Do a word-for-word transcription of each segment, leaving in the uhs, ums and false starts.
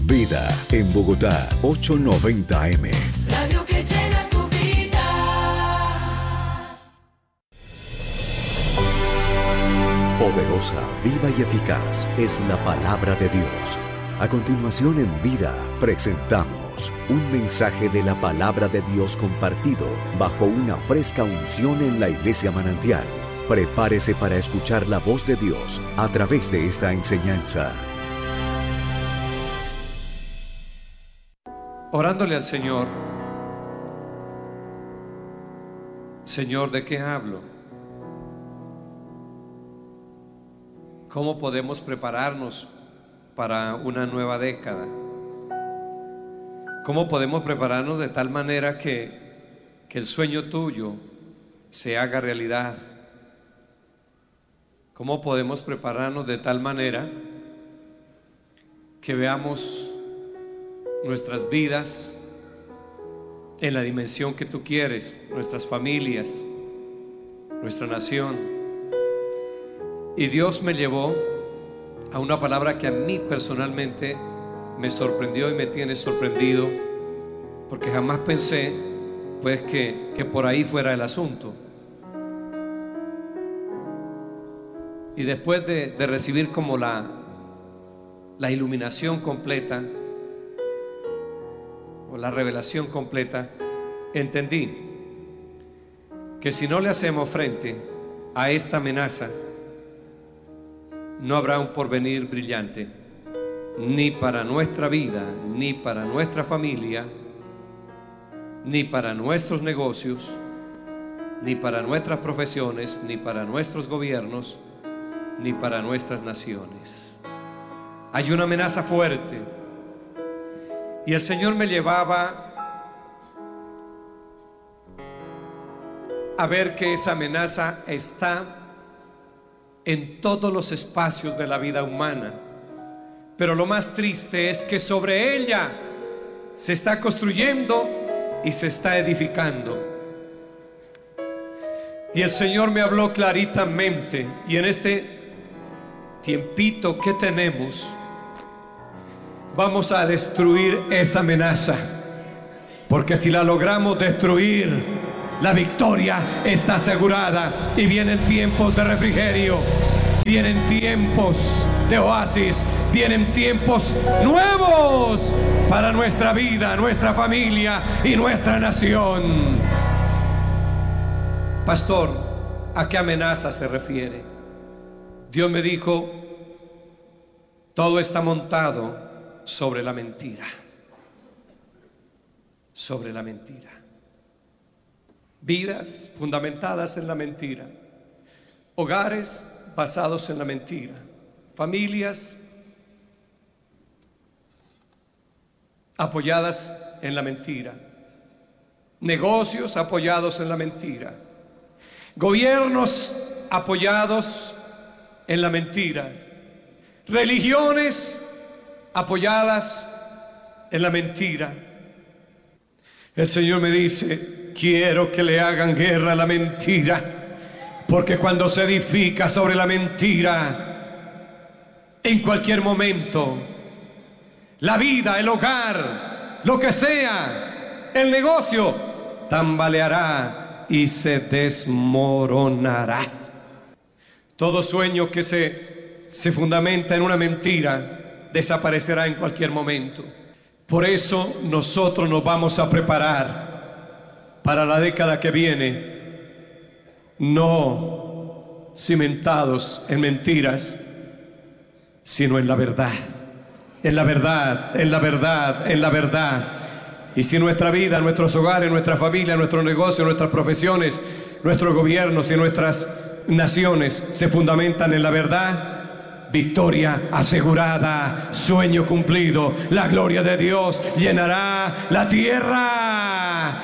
Vida en Bogotá, ochocientos noventa eme. Radio que llena tu vida. Poderosa, viva y eficaz es la palabra de Dios. A continuación en Vida presentamos un mensaje de la palabra de Dios compartido bajo una fresca unción en la Iglesia Manantial. Prepárese para escuchar la voz de Dios a través de esta enseñanza. Orándole al Señor. Señor, ¿de qué hablo? ¿Cómo podemos prepararnos para una nueva década? ¿Cómo podemos prepararnos de tal manera que, que el sueño tuyo se haga realidad? ¿Cómo podemos prepararnos de tal manera que veamos nuestras vidas en la dimensión que tú quieres, nuestras familias, nuestra nación? Y Dios me llevó a una palabra que a mí personalmente me sorprendió y me tiene sorprendido, porque jamás pensé pues que, que por ahí fuera el asunto. Y después de, de recibir como la, la iluminación completa o la revelación completa, entendí que si no le hacemos frente a esta amenaza, no habrá un porvenir brillante, ni para nuestra vida, ni para nuestra familia, ni para nuestros negocios, ni para nuestras profesiones, ni para nuestros gobiernos, ni para nuestras naciones. Hay una amenaza fuerte. Y el Señor me llevaba a ver que esa amenaza está en todos los espacios de la vida humana. Pero lo más triste es que sobre ella se está construyendo y se está edificando. Y el Señor me habló claritamente, y en este tiempito que tenemos vamos a destruir esa amenaza, porque si la logramos destruir, la victoria está asegurada. Y vienen tiempos de refrigerio, vienen tiempos de oasis, vienen tiempos nuevos para nuestra vida, nuestra familia y nuestra nación. Pastor, ¿a qué amenaza se refiere? Dios me dijo: todo está montado sobre la mentira. Sobre la mentira. Vidas fundamentadas en la mentira. Hogares basados en la mentira. Familias apoyadas en la mentira. Negocios apoyados en la mentira. Gobiernos apoyados en la mentira. Religiones apoyadas en la mentira. El Señor me dice: quiero que le hagan guerra a la mentira, porque cuando se edifica sobre la mentira, en cualquier momento, la vida, el hogar, lo que sea, el negocio, tambaleará y se desmoronará. Todo sueño que se, se fundamenta en una mentira desaparecerá en cualquier momento. Por eso nosotros nos vamos a preparar para la década que viene, no cimentados en mentiras, sino en la verdad, en la verdad, en la verdad, en la verdad. Y si nuestra vida, nuestros hogares, nuestra familia, nuestros negocios, nuestras profesiones, nuestros gobiernos y nuestras naciones se fundamentan en la verdad, victoria asegurada, sueño cumplido, la gloria de Dios llenará la tierra.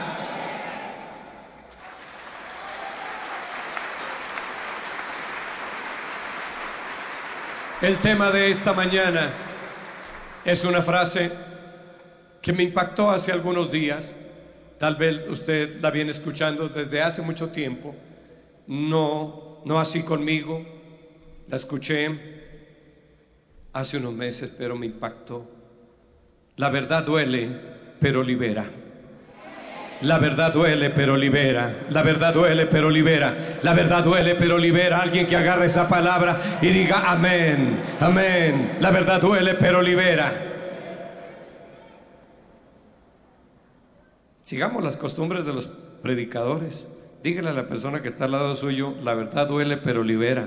El tema de esta mañana es una frase que me impactó hace algunos días. Tal vez usted la viene escuchando desde hace mucho tiempo. No, no así conmigo. La escuché hace unos meses, pero me impactó. La verdad duele, pero libera. La verdad duele, pero libera. La verdad duele, pero libera. La verdad duele, pero libera. Alguien que agarre esa palabra y diga amén, amén. La verdad duele, pero libera. Sigamos las costumbres de los predicadores. Dígale a la persona que está al lado suyo, la verdad duele, pero libera.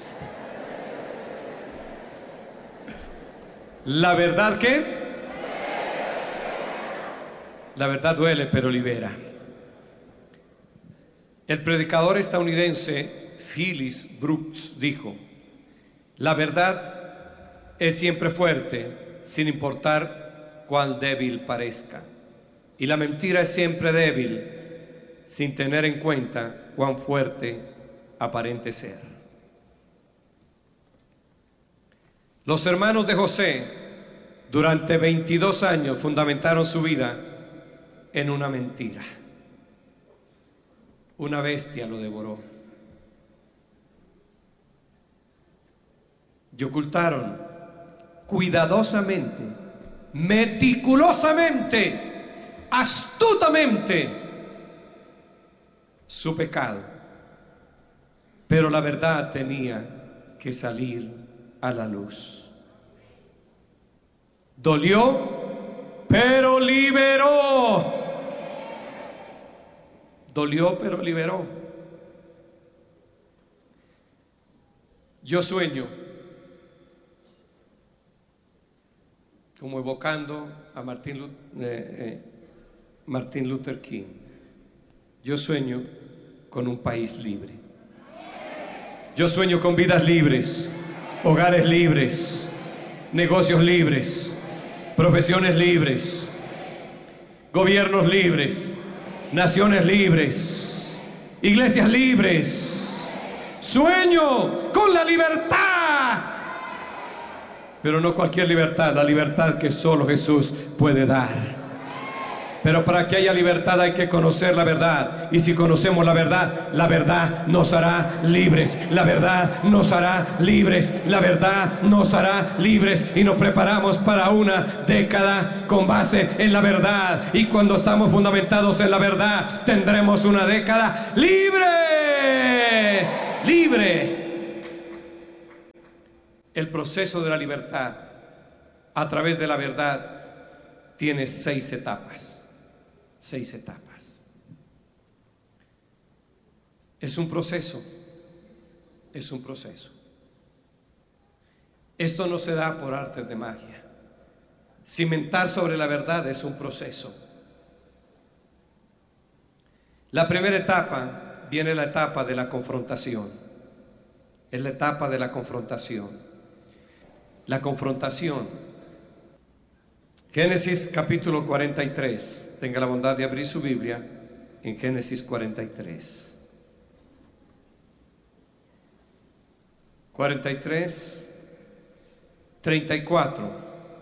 ¿La verdad qué? La verdad duele, pero libera. El predicador estadounidense Phillips Brooks dijo: la verdad es siempre fuerte, sin importar cuán débil parezca. Y la mentira es siempre débil, sin tener en cuenta cuán fuerte aparente ser. Los hermanos de José durante veintidós años fundamentaron su vida en una mentira. Una bestia lo devoró. Y ocultaron cuidadosamente, meticulosamente, astutamente su pecado. Pero la verdad tenía que salir a la luz. Dolió, pero liberó. Dolió, pero liberó. Yo sueño, como evocando a Martin Luther, eh, eh, Martin Luther King, yo sueño con un país libre. Yo sueño con vidas libres, hogares libres, negocios libres, profesiones libres, gobiernos libres, naciones libres, iglesias libres. Sueño con la libertad, pero no cualquier libertad, la libertad que solo Jesús puede dar. Pero para que haya libertad hay que conocer la verdad. Y si conocemos la verdad, la verdad nos hará libres. La verdad nos hará libres. La verdad nos hará libres. Y nos preparamos para una década con base en la verdad. Y cuando estamos fundamentados en la verdad, tendremos una década libre. Libre. El proceso de la libertad a través de la verdad tiene seis etapas. Seis etapas. Es un proceso. Es un proceso. Esto no se da por artes de magia. Cimentar sobre la verdad es un proceso. La primera etapa viene la etapa de la confrontación. Es la etapa de la confrontación. La confrontación. Génesis capítulo cuarenta y tres. Tenga la bondad de abrir su Biblia en Génesis cuarenta y tres. cuarenta y tres, treinta y cuatro.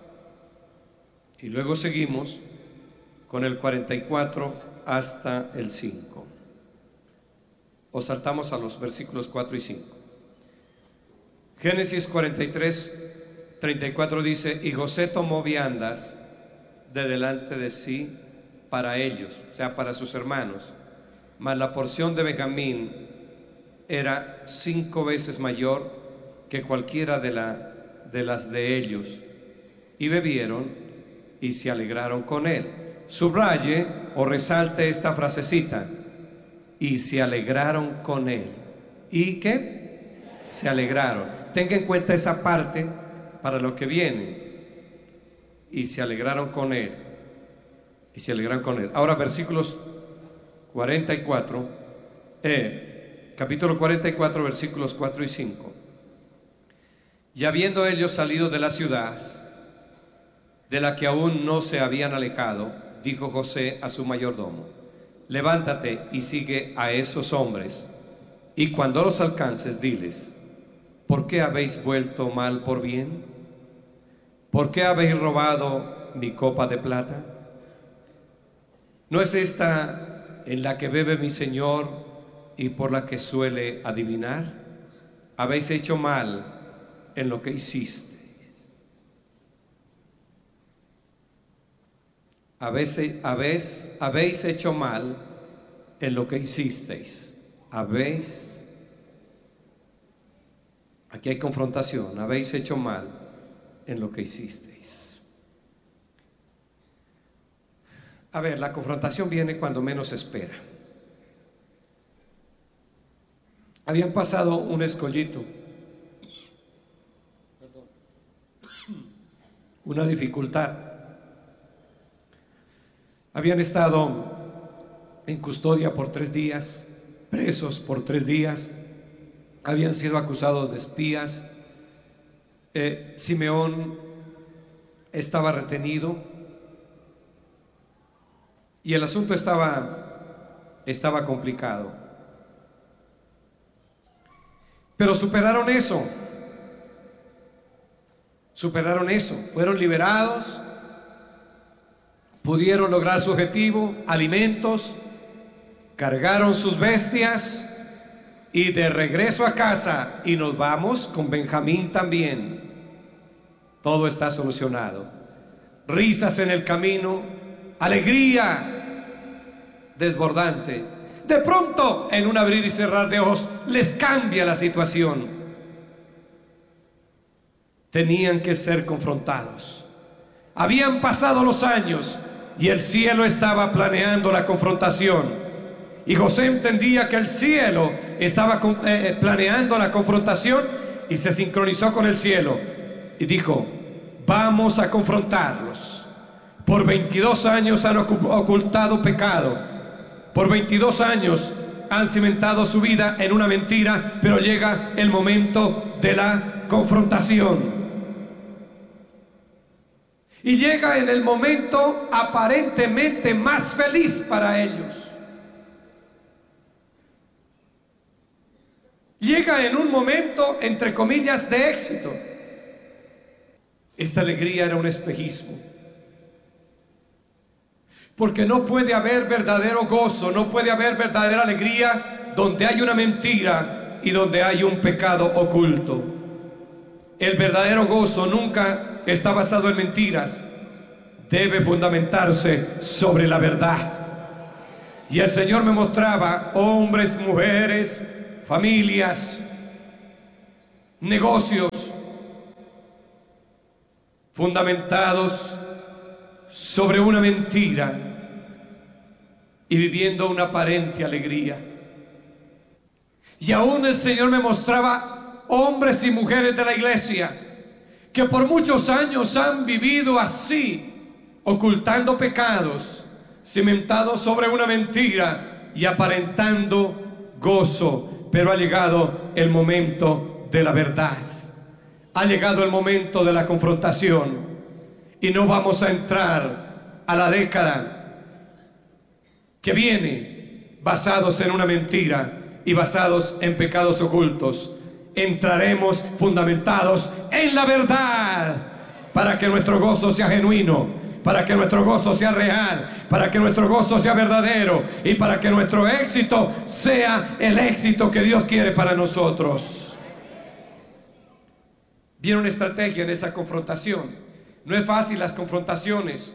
Y luego seguimos con el cuarenta y cuatro hasta el cinco. O saltamos a los versículos cuatro y cinco. Génesis cuarenta y tres, treinta y cuatro dice: y José tomó viandas de delante de sí para ellos, o sea, para sus hermanos, mas la porción de Benjamín era cinco veces mayor que cualquiera de, la, de las de ellos, y bebieron y se alegraron con él. Subraye o resalte esta frasecita: y se alegraron con él. ¿Y qué? Se alegraron. Tenga en cuenta esa parte para lo que viene. Y se alegraron con él. Y se alegraron con él. Ahora versículos cuarenta y cuatro, eh, capítulo cuarenta y cuatro, versículos cuatro y cinco. Y habiendo ellos salido de la ciudad, de la que aún no se habían alejado, dijo José a su mayordomo: levántate y sigue a esos hombres, y cuando los alcances, diles: ¿por qué habéis vuelto mal por bien? ¿Por qué habéis robado mi copa de plata? ¿No es esta en la que bebe mi señor y por la que suele adivinar? Habéis hecho mal en lo que hiciste. Habéis, habéis, habéis hecho mal en lo que hicisteis. Habéis, aquí hay confrontación, habéis hecho mal en lo que hicisteis. A ver, la confrontación viene cuando menos se espera. Habían pasado un escollito, una dificultad. Habían estado en custodia por tres días, presos por tres días, habían sido acusados de espías. Eh, Simeón estaba retenido y el asunto estaba, estaba complicado. Pero superaron eso, superaron eso, fueron liberados, pudieron lograr su objetivo, alimentos, cargaron sus bestias y de regreso a casa, y nos vamos con Benjamín también. Todo está solucionado. Risas en el camino, alegría desbordante. De pronto, en un abrir y cerrar de ojos, les cambia la situación. Tenían que ser confrontados. Habían pasado los años y el cielo estaba planeando la confrontación. Y José entendía que el cielo estaba eh, planeando la confrontación y se sincronizó con el cielo y dijo: vamos a confrontarlos. Por veintidós años han ocultado pecado, por veintidós años han cimentado su vida en una mentira, pero llega el momento de la confrontación. Y llega en el momento aparentemente más feliz para ellos. Llega en un momento, entre comillas, de éxito. Esta alegría era un espejismo. Porque no puede haber verdadero gozo, no puede haber verdadera alegría donde hay una mentira y donde hay un pecado oculto. El verdadero gozo nunca está basado en mentiras, debe fundamentarse sobre la verdad. Y el Señor me mostraba hombres, mujeres, familias, negocios fundamentados sobre una mentira y viviendo una aparente alegría. Y aún el Señor me mostraba hombres y mujeres de la iglesia que por muchos años han vivido así, ocultando pecados, cimentados sobre una mentira y aparentando gozo. Pero ha llegado el momento de la verdad, ha llegado el momento de la confrontación, y no vamos a entrar a la década que viene basados en una mentira y basados en pecados ocultos. Entraremos fundamentados en la verdad para que nuestro gozo sea genuino, para que nuestro gozo sea real, para que nuestro gozo sea verdadero y para que nuestro éxito sea el éxito que Dios quiere para nosotros. Viene una estrategia en esa confrontación. No es fácil las confrontaciones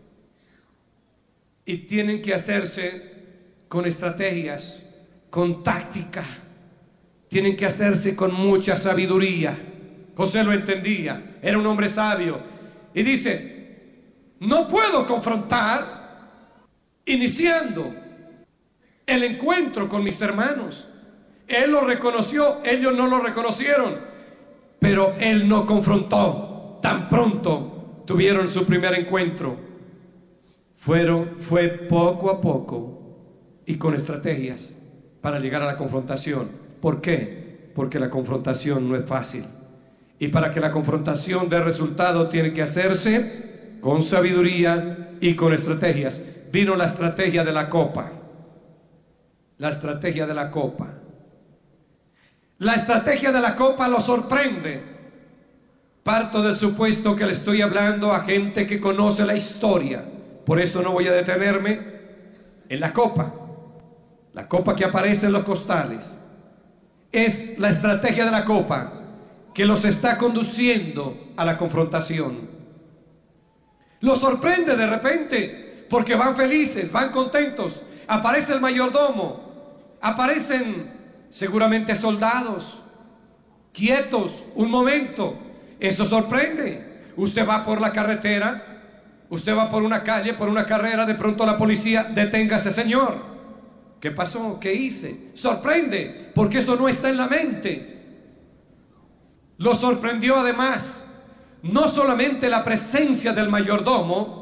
y tienen que hacerse con estrategias, con táctica, tienen que hacerse con mucha sabiduría. José lo entendía, era un hombre sabio y dice: no puedo confrontar iniciando el encuentro con mis hermanos. Él lo reconoció, ellos no lo reconocieron, pero él no confrontó. Tan pronto tuvieron su primer encuentro, fueron, fue poco a poco y con estrategias para llegar a la confrontación. ¿Por qué? Porque la confrontación no es fácil, y para que la confrontación dé resultado tiene que hacerse con sabiduría y con estrategias. Vino la estrategia de la copa. La estrategia de la copa. La estrategia de la copa lo sorprende. Parto del supuesto que le estoy hablando a gente que conoce la historia. Por eso no voy a detenerme en la copa. La copa que aparece en los costales. Es la estrategia de la copa que los está conduciendo a la confrontación. Lo sorprende de repente porque van felices, van contentos. Aparece el mayordomo, aparecen seguramente soldados, quietos, un momento. Eso sorprende. Usted va por la carretera, usted va por una calle, por una carrera, de pronto la policía, deténgase señor. ¿Qué pasó? ¿Qué hice? Sorprende, porque eso no está en la mente. Lo sorprendió además, no solamente la presencia del mayordomo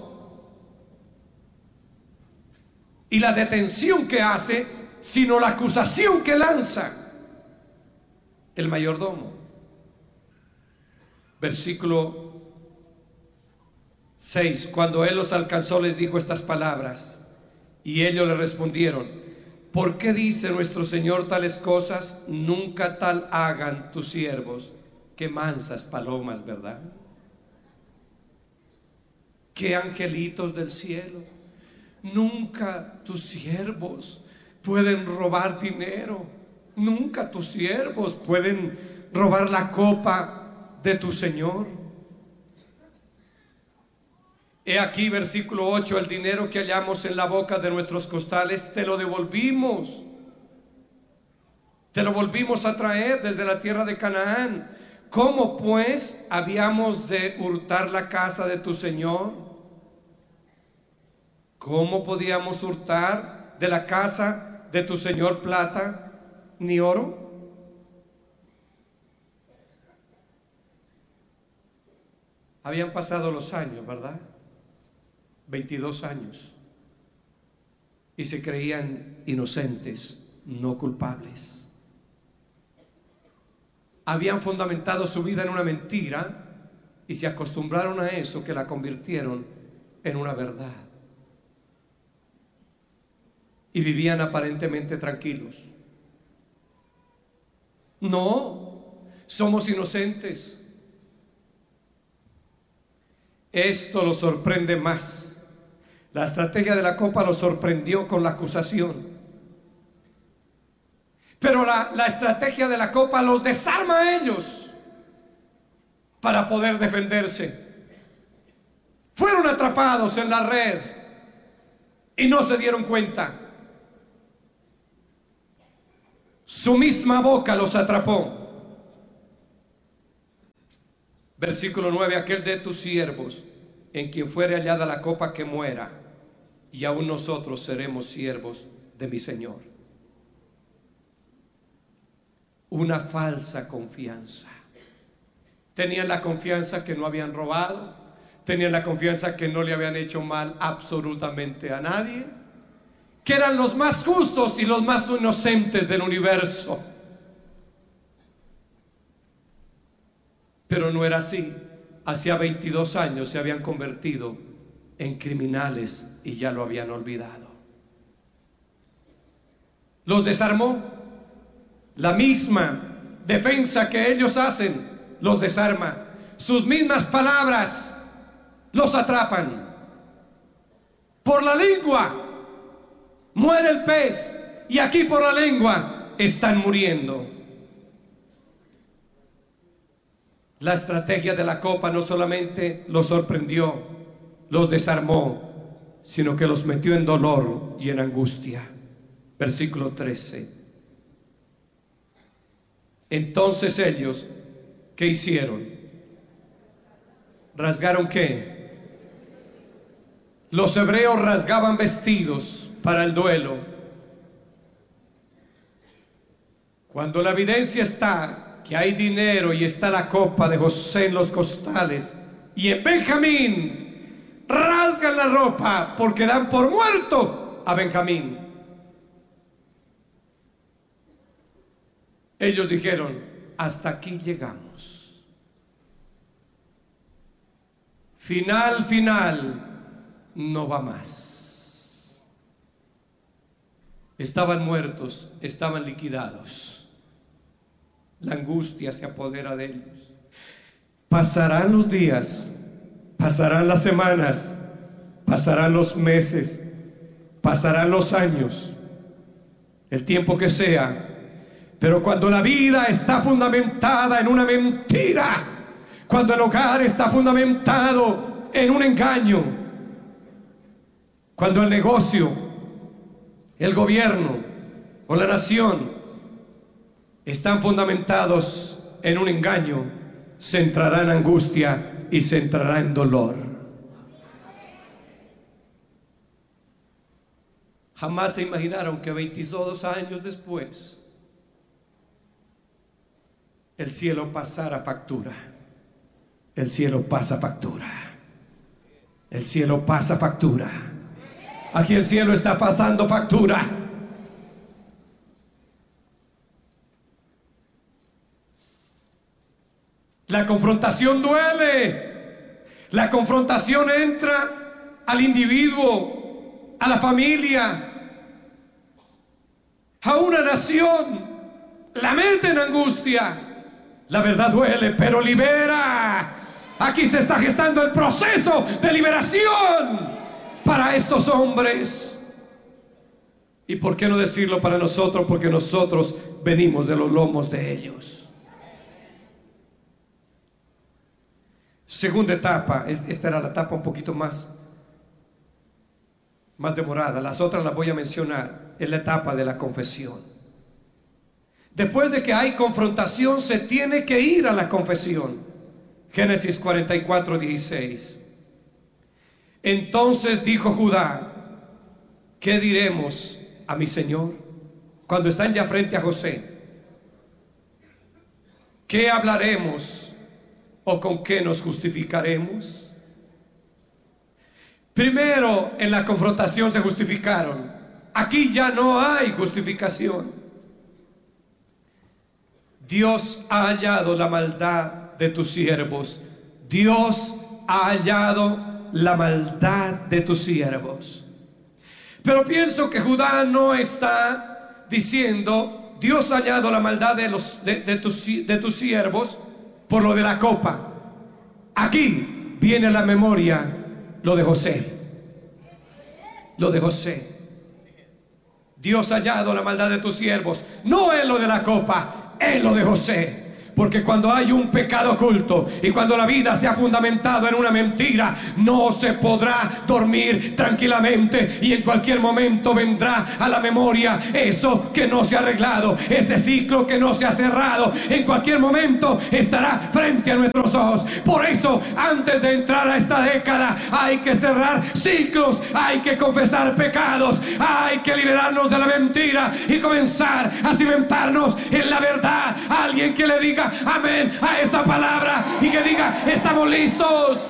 y la detención que hace, sino la acusación que lanza el mayordomo. Versículo seis. Cuando él los alcanzó, les dijo estas palabras, y ellos le respondieron: ¿por qué dice nuestro Señor tales cosas? Nunca tal hagan tus siervos. Qué mansas palomas, ¿verdad? Qué angelitos del cielo. Nunca tus siervos pueden robar dinero. Nunca tus siervos pueden robar la copa de tu Señor. He aquí, versículo ocho, el dinero que hallamos en la boca de nuestros costales te lo devolvimos. Te lo volvimos a traer desde la tierra de Canaán. ¿Cómo pues habíamos de hurtar la casa de tu Señor? ¿Cómo podíamos hurtar de la casa de tu Señor plata ni oro? Habían pasado los años, ¿verdad? veintidós años. Y se creían inocentes, no culpables. Habían fundamentado su vida en una mentira y se acostumbraron a eso, que la convirtieron en una verdad. Y vivían aparentemente tranquilos. No, somos inocentes. Esto los sorprende más. La estrategia de la copa los sorprendió con la acusación. Pero la, la estrategia de la copa los desarma a ellos para poder defenderse. Fueron atrapados en la red y no se dieron cuenta. Su misma boca los atrapó. Versículo nueve. Aquel de tus siervos en quien fuere hallada la copa, que muera, y aún nosotros seremos siervos de mi Señor. Una falsa confianza. Tenían la confianza que no habían robado, tenían la confianza que no le habían hecho mal absolutamente a nadie, que eran los más justos y los más inocentes del universo. Pero no era así. Hacía veintidós años se habían convertido en criminales y ya lo habían olvidado. Los desarmó. La misma defensa que ellos hacen los desarma. Sus mismas palabras los atrapan. Por la lengua muere el pez, y aquí por la lengua están muriendo. La estrategia de la copa no solamente los sorprendió, los desarmó, sino que los metió en dolor y en angustia. Versículo trece. Entonces ellos, ¿qué hicieron? ¿Rasgaron qué? Los hebreos rasgaban vestidos para el duelo. Cuando la evidencia está que hay dinero y está la copa de José en los costales, y en Benjamín rasgan la ropa porque dan por muerto a Benjamín. Ellos dijeron: hasta aquí llegamos. Final, final, no va más. Estaban muertos, estaban liquidados. La angustia se apodera de ellos. Pasarán los días, pasarán las semanas, pasarán los meses, pasarán los años, el tiempo que sea. Pero cuando la vida está fundamentada en una mentira, cuando el hogar está fundamentado en un engaño, Cuando el negocio, el gobierno o la nación están fundamentados en un engaño, se entrará en angustia y se entrará en dolor. Jamás se imaginaron que veintidós años después el cielo pasara factura. El cielo pasa factura. El cielo pasa factura. Aquí el cielo está pasando factura. La confrontación duele. La confrontación entra al individuo, a la familia, a una nación. La mete en angustia. La verdad duele, pero libera. Aquí se está gestando el proceso de liberación para estos hombres. ¿Y por qué no decirlo para nosotros? Porque nosotros venimos de los lomos de ellos. Segunda etapa, esta era la etapa un poquito más, más demorada. Las otras las voy a mencionar. Es la etapa de la confesión. Después de que hay confrontación, se tiene que ir a la confesión. Génesis cuarenta y cuatro, dieciséis. Entonces dijo Judá: ¿qué diremos a mi señor? Cuando están ya frente a José, ¿qué hablaremos o con qué nos justificaremos? Primero en la confrontación se justificaron. Aquí ya no hay justificación. Dios ha hallado la maldad de tus siervos. Dios ha hallado la maldad de tus siervos. Pero pienso que Judá no está diciendo: Dios ha hallado la maldad de, los, de, de, tus, de tus siervos por lo de la copa. Aquí viene a la memoria lo de José. Lo de José. Dios ha hallado la maldad de tus siervos. No es lo de la copa, es lo de José. Porque cuando hay un pecado oculto y cuando la vida se ha fundamentado en una mentira, no se podrá dormir tranquilamente, y en cualquier momento vendrá a la memoria eso que no se ha arreglado, ese ciclo que no se ha cerrado. En cualquier momento estará frente a nuestros ojos. Por eso, antes de entrar a esta década, hay que cerrar ciclos, hay que confesar pecados, hay que liberarnos de la mentira y comenzar a cimentarnos en la verdad. Alguien que le diga amén a esa palabra y que diga: estamos listos.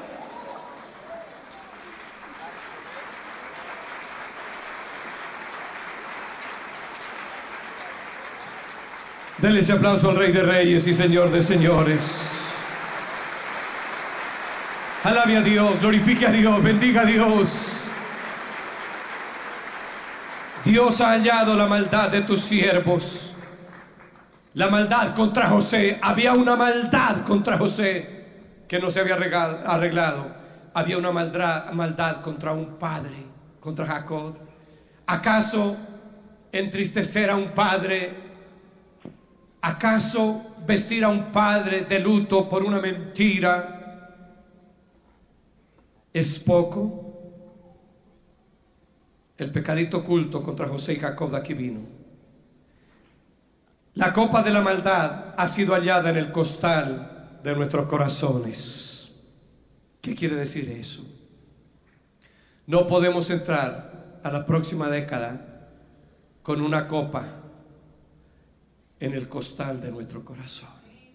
Denle ese aplauso al Rey de Reyes y Señor de Señores. Alabe a Dios, glorifique a Dios, bendiga a Dios. Dios ha hallado la maldad de tus siervos. La maldad contra José. Había una maldad contra José que no se había arreglado. Había una maldad, maldad contra un padre, contra Jacob. ¿Acaso entristecer a un padre? ¿Acaso vestir a un padre de luto por una mentira es poco? El pecadito oculto contra José y Jacob de aquí vino. La copa de la maldad ha sido hallada en el costal de nuestros corazones. ¿Qué quiere decir eso? No podemos entrar a la próxima década con una copa en el costal de nuestro corazón.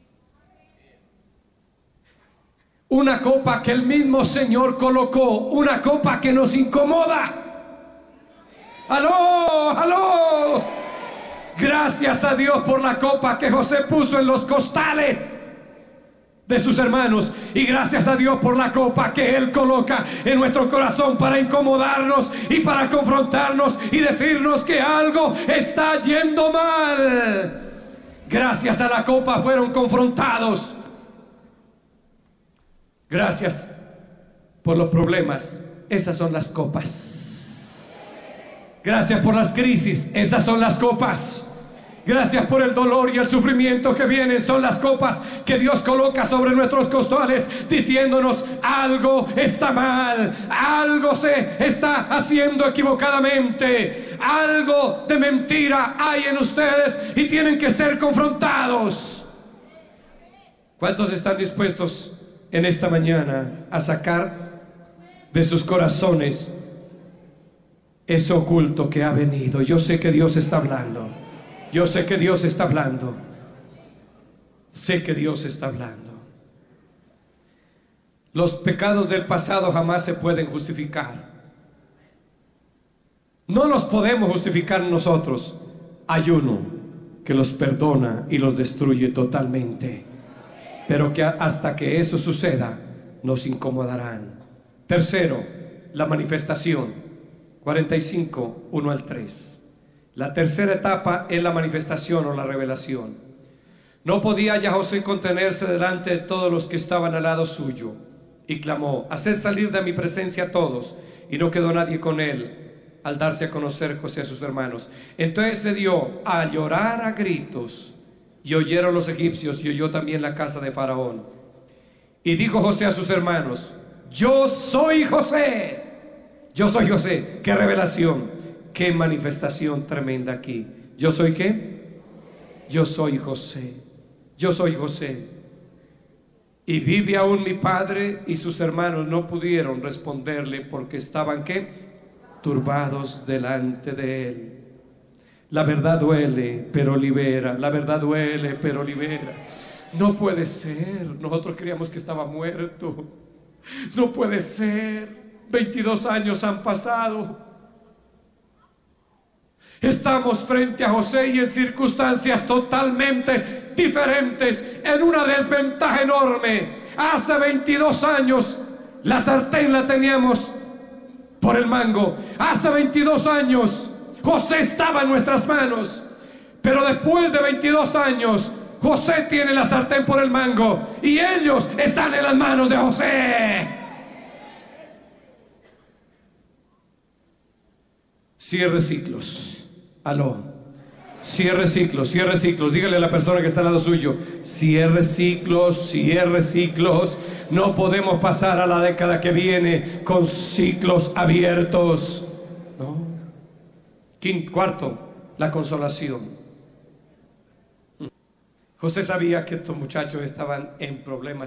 Una copa que el mismo Señor colocó, una copa que nos incomoda. ¡Aló! ¡Aló! Gracias a Dios por la copa que José puso en los costales de sus hermanos, y gracias a Dios por la copa que Él coloca en nuestro corazón para incomodarnos y para confrontarnos y decirnos que algo está yendo mal. Gracias a la copa fueron confrontados. Gracias por los problemas. Esas son las copas. Gracias por las crisis. Esas son las copas. Gracias por el dolor y el sufrimiento que vienen. Son las copas que Dios coloca sobre nuestros costales, diciéndonos: algo está mal, algo se está haciendo equivocadamente, algo de mentira hay en ustedes y tienen que ser confrontados. ¿Cuántos están dispuestos en esta mañana a sacar de sus corazones eso oculto que ha venido? Yo sé que Dios está hablando. Yo sé que Dios está hablando. Sé que Dios está hablando. Los pecados del pasado jamás se pueden justificar. No los podemos justificar nosotros. Hay uno que los perdona y los destruye totalmente. Pero que hasta que eso suceda, nos incomodarán. Tercero, la manifestación. cuarenta y cinco, uno al tres. La tercera etapa es la manifestación o la revelación. No podía ya José contenerse delante de todos los que estaban al lado suyo, y clamó: haced salir de mi presencia a todos. Y no quedó nadie con él al darse a conocer José a sus hermanos. Entonces se dio a llorar a gritos, y oyeron los egipcios, y oyó también la casa de Faraón. Y dijo José a sus hermanos: yo soy José, yo soy José. Qué revelación, qué manifestación tremenda aquí. ¿Yo soy qué? Yo soy José, yo soy José. Y vive aún mi padre. Y sus hermanos no pudieron responderle porque estaban ¿qué? Turbados delante de él. La verdad duele, pero libera. La verdad duele, pero libera. No puede ser. Nosotros creíamos que estaba muerto. No puede ser. veintidós años han pasado. Estamos frente a José y en circunstancias totalmente diferentes, en una desventaja enorme. Hace veintidós años la sartén la teníamos por el mango. Hace veintidós años José estaba en nuestras manos. Pero después de veintidós años, José tiene la sartén por el mango y ellos están en las manos de José. Cierre ciclos. Aló. Cierre ciclos, cierre ciclos. Dígale a la persona que está al lado suyo: cierre ciclos, cierre ciclos. No podemos pasar a la década que viene con ciclos abiertos. No. Quinto, cuarto, la consolación. José sabía que estos muchachos estaban en problemas